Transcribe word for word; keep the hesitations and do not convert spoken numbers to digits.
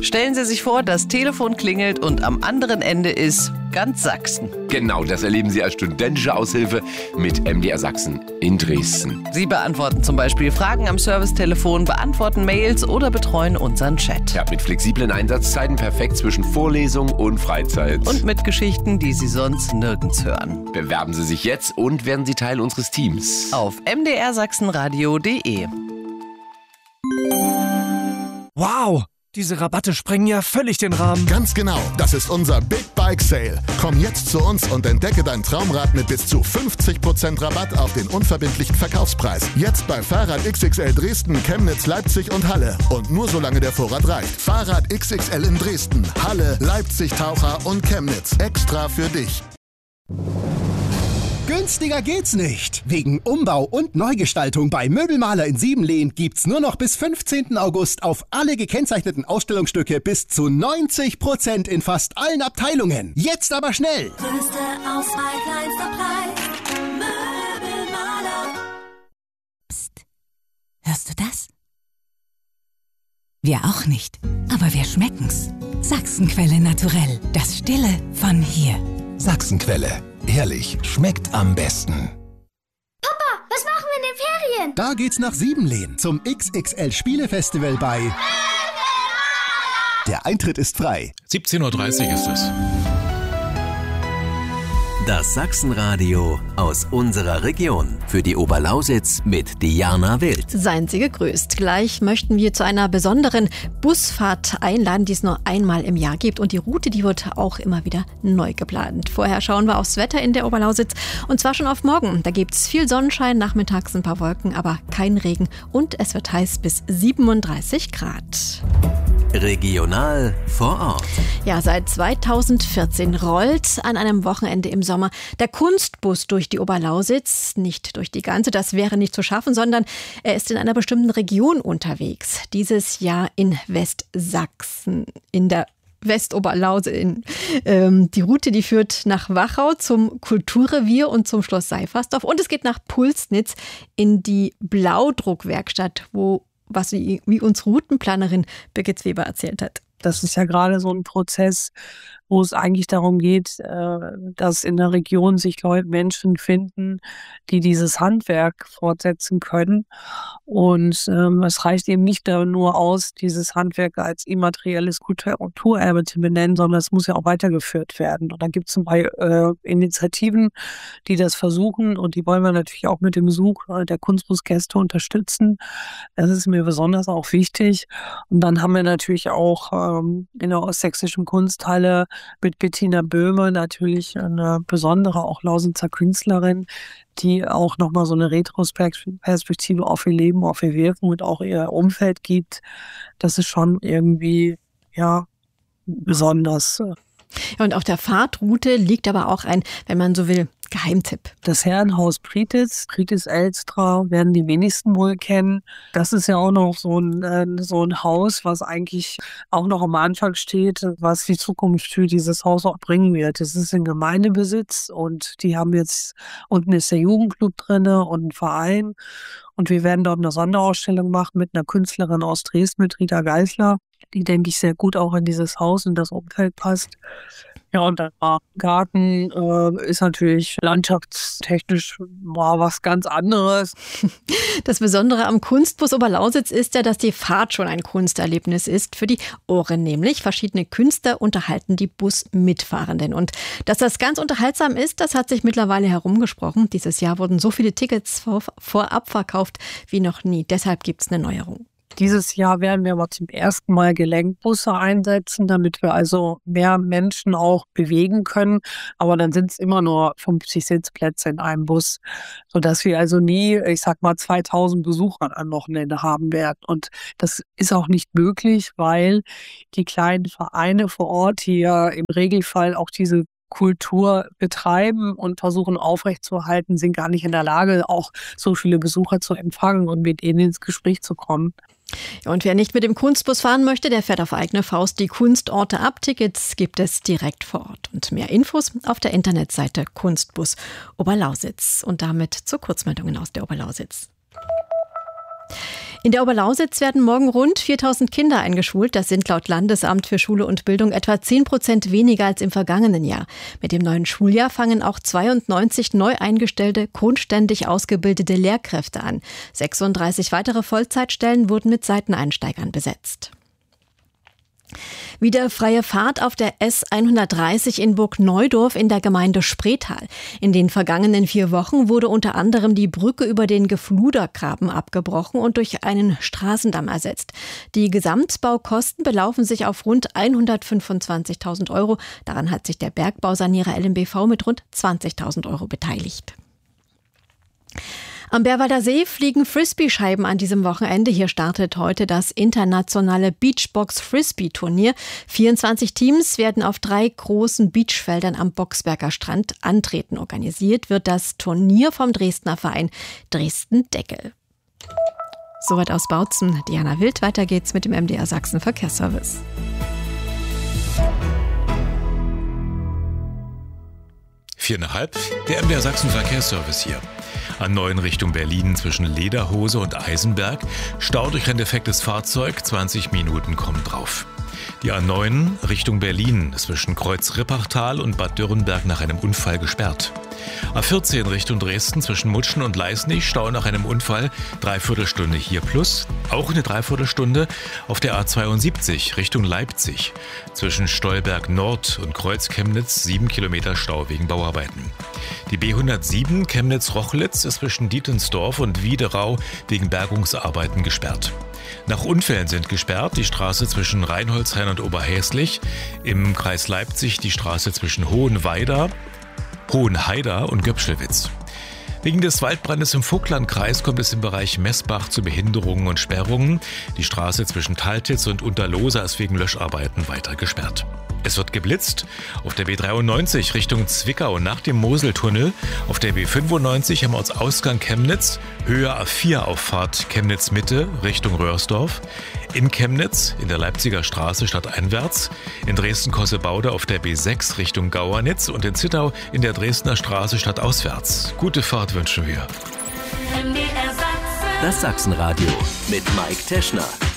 Stellen Sie sich vor, das Telefon klingelt und am anderen Ende ist ganz Sachsen. Genau, das erleben Sie als studentische Aushilfe mit M D R Sachsen in Dresden. Sie beantworten zum Beispiel Fragen am Servicetelefon, beantworten Mails oder betreuen unseren Chat. Ja, mit flexiblen Einsatzzeiten perfekt zwischen Vorlesung und Freizeit. Und mit Geschichten, die Sie sonst nirgends hören. Bewerben Sie sich jetzt und werden Sie Teil unseres Teams. Auf m d r sachsenradio punkt d e. Wow, diese Rabatte sprengen ja völlig den Rahmen. Ganz genau, das ist unser Big Bike Sale. Komm jetzt zu uns und entdecke dein Traumrad mit bis zu fünfzig Prozent Rabatt auf den unverbindlichen Verkaufspreis. Jetzt bei Fahrrad X X L Dresden, Chemnitz, Leipzig und Halle. Und nur solange der Vorrat reicht. Fahrrad X X L in Dresden, Halle, Leipzig, Taucher und Chemnitz. Extra für dich. Günstiger geht's nicht. Wegen Umbau und Neugestaltung bei Möbelmaler in Siebenlehn gibt's nur noch bis fünfzehnten August auf alle gekennzeichneten Ausstellungsstücke bis zu neunzig Prozent in fast allen Abteilungen. Jetzt aber schnell! Größte Auswahl, kleinster Preis. Möbelmaler. Psst. Hörst du das? Wir auch nicht. Aber wir schmecken's. Sachsenquelle Naturell. Das Stille von hier. Sachsenquelle. Ehrlich, schmeckt am besten. Papa, was machen wir in den Ferien? Da geht's nach Siebenlehn zum X X L Spielefestival bei Möbelmaler. Der Eintritt ist frei. siebzehn Uhr dreißig ist es. Das Sachsenradio aus unserer Region. Für die Oberlausitz mit Diana Wild. Seien Sie gegrüßt. Gleich möchten wir zu einer besonderen Busfahrt einladen, die es nur einmal im Jahr gibt. Und die Route, die wird auch immer wieder neu geplant. Vorher schauen wir aufs Wetter in der Oberlausitz. Und zwar schon auf morgen. Da gibt es viel Sonnenschein, nachmittags ein paar Wolken, aber kein Regen. Und es wird heiß bis siebenunddreißig Grad. Regional vor Ort. Ja, seit zweitausendvierzehn rollt an einem Wochenende im Sommer der Kunstbus durch die Oberlausitz. Nicht durch die ganze, das wäre nicht zu schaffen, sondern er ist in einer bestimmten Region unterwegs. Dieses Jahr in Westsachsen, in der Westoberlausitz. Ähm, die Route, die führt nach Wachau zum Kulturrevier und zum Schloss Seifersdorf. Und es geht nach Pulsnitz in die Blaudruckwerkstatt, wo was wie, wie uns Routenplanerin Birgit Weber erzählt hat. Das ist ja gerade so ein Prozess, wo es eigentlich darum geht, dass in der Region sich Leute, Menschen finden, die dieses Handwerk fortsetzen können. Und ähm, es reicht eben nicht nur aus, dieses Handwerk als immaterielles Kulturerbe zu benennen, sondern es muss ja auch weitergeführt werden. Und da gibt es ein paar äh, Initiativen, die das versuchen. Und die wollen wir natürlich auch mit dem Besuch der Kunstbusgäste unterstützen. Das ist mir besonders auch wichtig. Und dann haben wir natürlich auch ähm, in der Ostsächsischen Kunsthalle mit Bettina Böhme natürlich eine besondere, auch Lausitzer Künstlerin, die auch nochmal so eine Retrospektive auf ihr Leben, auf ihr Wirken und auch ihr Umfeld gibt. Das ist schon irgendwie, ja, besonders. Und auf der Fahrtroute liegt aber auch ein, wenn man so will, Geheimtipp. Das Herrenhaus Prietitz, Prietitz Elstra, werden die wenigsten wohl kennen. Das ist ja auch noch so ein, äh, so ein Haus, was eigentlich auch noch am Anfang steht, was die Zukunft für dieses Haus auch bringen wird. Es ist in Gemeindebesitz und die haben jetzt, unten ist der Jugendclub drinne und ein Verein. Und wir werden dort eine Sonderausstellung machen mit einer Künstlerin aus Dresden, mit Rita Geisler, die, denke ich, sehr gut auch in dieses Haus und das Umfeld passt. Ja, und der Garten äh, ist natürlich landschaftstechnisch mal was ganz anderes. Das Besondere am Kunstbus Oberlausitz ist ja, dass die Fahrt schon ein Kunsterlebnis ist für die Ohren. Nämlich verschiedene Künstler unterhalten die Busmitfahrenden. Und dass das ganz unterhaltsam ist, das hat sich mittlerweile herumgesprochen. Dieses Jahr wurden so viele Tickets vor, vorab verkauft wie noch nie. Deshalb gibt es eine Neuerung. Dieses Jahr werden wir aber zum ersten Mal Gelenkbusse einsetzen, damit wir also mehr Menschen auch bewegen können. Aber dann sind es immer nur fünfzig Sitzplätze in einem Bus, sodass wir also nie, ich sag mal, zweitausend Besucher am Wochenende haben werden. Und das ist auch nicht möglich, weil die kleinen Vereine vor Ort hier im Regelfall auch diese Kultur betreiben und versuchen aufrechtzuerhalten, sind gar nicht in der Lage, auch so viele Besucher zu empfangen und mit ihnen ins Gespräch zu kommen. Und wer nicht mit dem Kunstbus fahren möchte, der fährt auf eigene Faust die Kunstorte ab. Tickets gibt es direkt vor Ort. Und mehr Infos auf der Internetseite Kunstbus Oberlausitz. Und damit zu Kurzmeldungen aus der Oberlausitz. In der Oberlausitz werden morgen rund viertausend Kinder eingeschult. Das sind laut Landesamt für Schule und Bildung etwa zehn Prozent weniger als im vergangenen Jahr. Mit dem neuen Schuljahr fangen auch zweiundneunzig neu eingestellte, grundständig ausgebildete Lehrkräfte an. sechsunddreißig weitere Vollzeitstellen wurden mit Seiteneinsteigern besetzt. Wieder freie Fahrt auf der S hundertdreißig in Burgneudorf in der Gemeinde Spreetal. In den vergangenen vier Wochen wurde unter anderem die Brücke über den Gefludergraben abgebrochen und durch einen Straßendamm ersetzt. Die Gesamtbaukosten belaufen sich auf rund hundertfünfundzwanzigtausend Euro. Daran hat sich der Bergbausanierer L M B V mit rund zwanzigtausend Euro beteiligt. Am Bärwalder See fliegen Frisbee-Scheiben an diesem Wochenende. Hier startet heute das internationale Beachbox-Frisbee-Turnier. vierundzwanzig Teams werden auf drei großen Beachfeldern am Boxberger Strand antreten. Organisiert wird das Turnier vom Dresdner Verein Dresden-Deckel. Soweit aus Bautzen. Diana Wild. Weiter geht's mit dem M D R Sachsen Verkehrsservice. Viereinhalb, der M D R Sachsen Verkehrsservice hier. A neun Richtung Berlin zwischen Lederhose und Eisenberg. Stau durch ein defektes Fahrzeug, zwanzig Minuten kommen drauf. Die A neun Richtung Berlin zwischen Kreuz-Rippachtal und Bad Dürrenberg nach einem Unfall gesperrt. A vierzehn Richtung Dresden zwischen Mutschen und Leisnig, Stau nach einem Unfall, Dreiviertelstunde hier plus. Auch eine Dreiviertelstunde auf der A zweiundsiebzig Richtung Leipzig. Zwischen Stolberg Nord und Kreuz-Chemnitz sieben Kilometer Stau wegen Bauarbeiten. Die B hundertsieben Chemnitz-Rochlitz ist zwischen Dietensdorf und Wiederau wegen Bergungsarbeiten gesperrt. Nach Unfällen sind gesperrt die Straße zwischen Reinholzhain und Oberhäslich, im Kreis Leipzig die Straße zwischen Hohenweida, Hohenheida und Göpschelwitz. Wegen des Waldbrandes im Vogtlandkreis kommt es im Bereich Messbach zu Behinderungen und Sperrungen. Die Straße zwischen Taltitz und Unterlosa ist wegen Löscharbeiten weiter gesperrt. Es wird geblitzt auf der B dreiundneunzig Richtung Zwickau nach dem Moseltunnel, auf der B fünfundneunzig am Ortsausgang Chemnitz, Höhe A vier Auffahrt Chemnitz Mitte Richtung Röhrsdorf, in Chemnitz in der Leipziger Straße stadteinwärts, in Dresden-Kossebaude auf der B sechs Richtung Gauernitz und in Zittau in der Dresdner Straße stadtauswärts. Gute Fahrt wünschen wir. Das Sachsenradio mit Mike Teschner.